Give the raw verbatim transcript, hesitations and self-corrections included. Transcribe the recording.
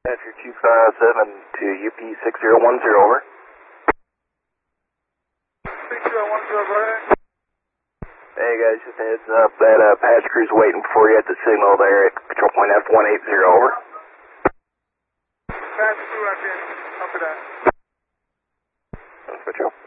Badger two five seven to U P six zero one zero, over. six zero one zero, go ahead. Hey guys, just a heads up, that uh, patch crew's waiting for you at the signal there at control point F one eighty, over. Patch two, F in, up to that. That's for you.